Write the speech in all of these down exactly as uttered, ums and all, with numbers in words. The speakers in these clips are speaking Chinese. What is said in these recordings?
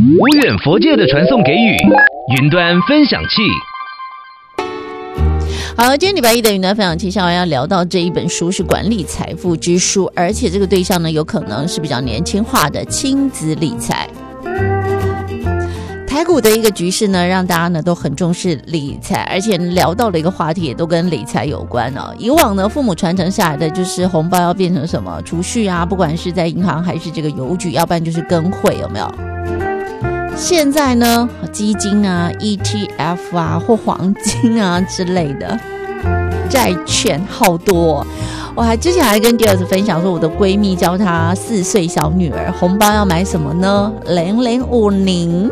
无远佛界的传送给语，云端分享器。 好，今天礼拜一的云端分享器下要聊到这一本书是管理财富之书，而且这个对象呢有可能是比较年轻化的亲子理财。台股的一个局势呢，让大家呢都很重视理财，而且聊到了一个话题也都跟理财有关哦。以往呢，父母传承下来的就是红包要变成什么储蓄啊，不管是在银行还是这个邮局，要不然就是跟会，有没有？现在呢，基金啊、E T F 啊或黄金啊之类的，债券好多哦。我还之前还跟第二次分享说，我的闺蜜教她四岁小女儿红包要买什么呢？零零五零。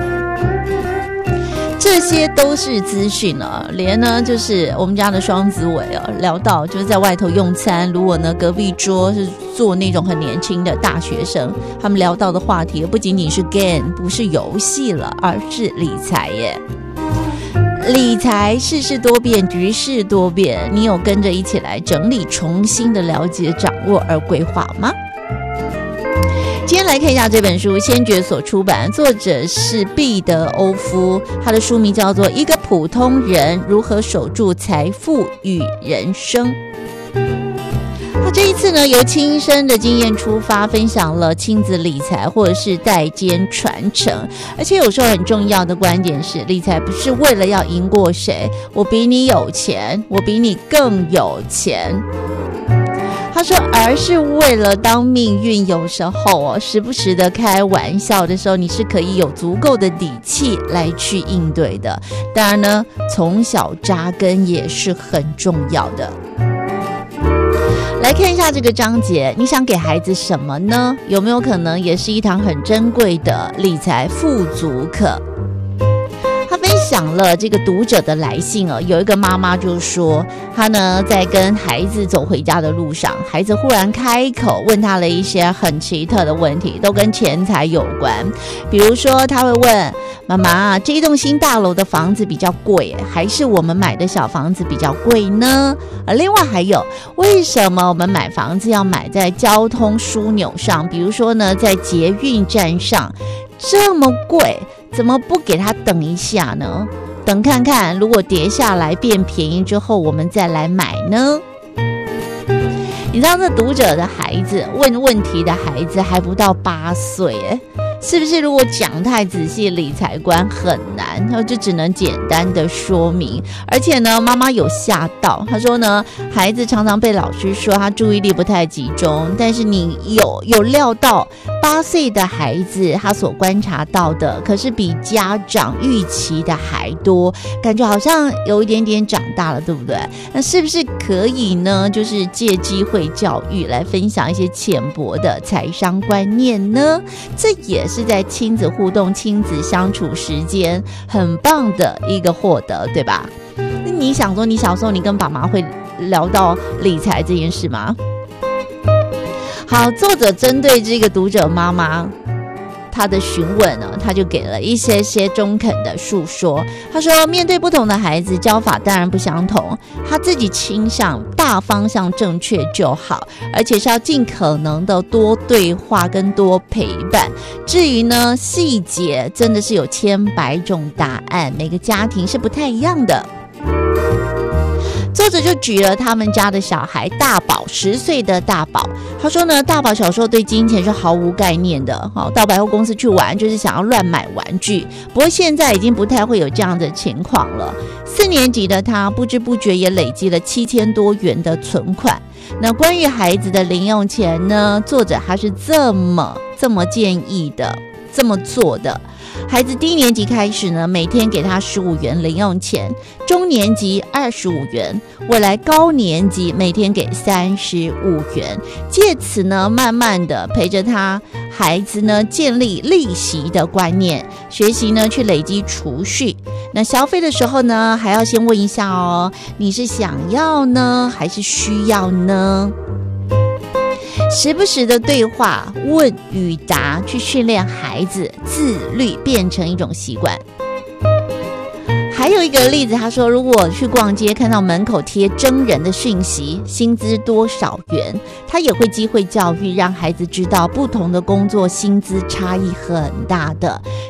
这些都是资讯了，连呢就是我们家的双子尾啊，聊到就是在外头用餐，如果呢隔壁桌是做那种很年轻的大学生，他们聊到的话题不仅仅是 game， 不是游戏了，而是理财耶。理财世事多变，局势多变，你有跟着一起来整理，重新的了解、掌握而规划吗？今天来看一下这本书，先觉所出版，作者是毕德欧夫，他的书名叫做《一个普通人如何守住财富与人生》。他这一次呢，由亲身的经验出发，分享了亲子理财或者是代间传承，而且有时候很重要的观点是，理财不是为了要赢过谁，我比你有钱，我比你更有钱。他说，而是为了当命运有时候哦，时不时的开玩笑的时候，你是可以有足够的底气来去应对的。当然呢，从小扎根也是很重要的。来看一下这个章节，你想给孩子什么呢？有没有可能也是一堂很珍贵的理财富足课？他分享了这个读者的来信哦，有一个妈妈就说，她呢在跟孩子走回家的路上，孩子忽然开口问她了一些很奇特的问题，都跟钱财有关。比如说，他会问妈妈，这一栋新大楼的房子比较贵，还是我们买的小房子比较贵呢？而另外还有，为什么我们买房子要买在交通枢纽上？比如说呢，在捷运站上这么贵，怎么不给他等一下呢？等看看，如果跌下来变便宜之后，我们再来买呢？你知道这读者的孩子问问题的孩子还不到八岁耶，是不是？如果讲太仔细，理财观很难，然后就只能简单的说明。而且呢，妈妈有吓到，她说呢，孩子常常被老师说他注意力不太集中，但是你有有料到八岁的孩子他所观察到的，可是比家长预期的还多，感觉好像有一点点长大了，对不对？那是不是可以呢？就是借机会教育来分享一些浅薄的财商观念呢？这也是在亲子互动、亲子相处时间很棒的一个获得，对吧？那你想说，你小时候你跟爸妈会聊到理财这件事吗？好，作者针对这个读者妈妈他的询问呢，他就给了一些些中肯的述说。他说，面对不同的孩子，教法当然不相同，他自己倾向大方向正确就好，而且是要尽可能的多对话跟多陪伴。至于呢细节，真的是有千百种答案，每个家庭是不太一样的。作者就举了他们家的小孩大宝，十岁的大宝。他说呢，大宝小时候对金钱是毫无概念的，好，到百货公司去玩就是想要乱买玩具。不过现在已经不太会有这样的情况了。四年级的他不知不觉也累积了七千多元的存款。那关于孩子的零用钱呢，作者他是这么这么建议的，这么做的。孩子低年级开始呢，每天给他十五元零用钱，中年级二十五元，未来高年级每天给三十五元，借此呢，慢慢的陪着他孩子呢建立利息的观念，学习呢去累积储蓄。那消费的时候呢，还要先问一下哦，你是想要呢，还是需要呢？时不时的对话问与答，去训练孩子自律，变成一种习惯。还有一个例子，他说，如果去逛街看到门口贴征人的讯息，薪资多少元，他也会机会教育，让孩子知道不同的工作薪资差异很大的，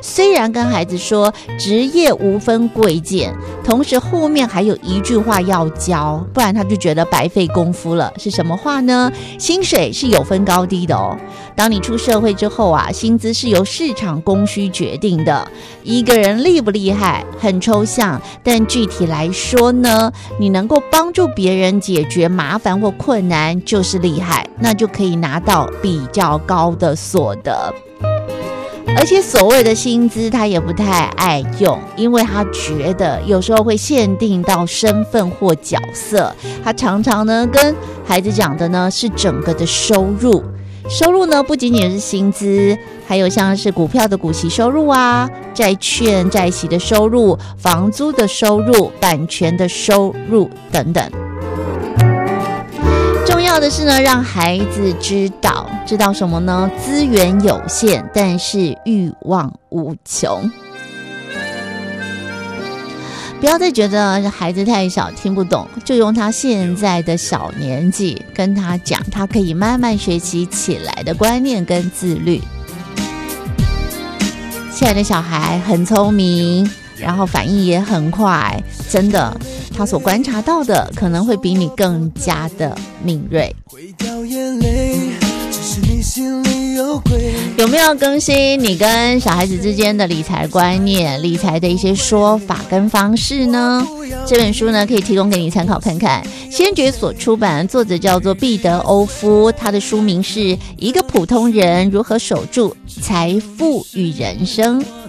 虽然跟孩子说职业无分贵贱，同时后面还有一句话要教，不然他就觉得白费功夫了。是什么话呢？薪水是有分高低的哦。当你出社会之后啊，薪资是由市场供需决定的。一个人厉不厉害很抽象，但具体来说呢，你能够帮助别人解决麻烦或困难就是厉害，那就可以拿到比较高的所得。而且所谓的薪资他也不太爱用，因为他觉得有时候会限定到身份或角色。他常常呢跟孩子讲的呢是整个的收入。收入呢不仅仅是薪资，还有像是股票的股息收入啊，债券债息的收入，房租的收入，版权的收入等等。重要的是呢，让孩子知道知道什么呢？资源有限，但是欲望无穷。不要再觉得孩子太小听不懂，就用他现在的小年纪跟他讲，他可以慢慢学习起来的观念跟自律。现在的小孩很聪明，然后反应也很快，真的他所观察到的可能会比你更加的敏锐。会掉眼泪，只是你心里有鬼。有没有更新你跟小孩子之间的理财观念、理财的一些说法跟方式呢？这本书呢可以提供给你参考看看。先觉所出版，作者叫做毕德欧夫，他的书名是《一个普通人如何守住财富与人生》。